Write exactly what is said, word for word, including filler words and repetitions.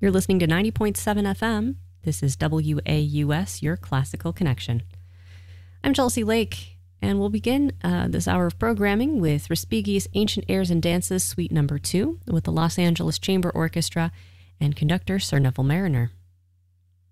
You're listening to ninety point seven F M. This is W A U S, your classical connection. I'm Chelsea Lake, and we'll begin uh, this hour of programming with Respighi's Ancient Airs and Dances, Suite Number Two, with the Los Angeles Chamber Orchestra and conductor Sir Neville Mariner.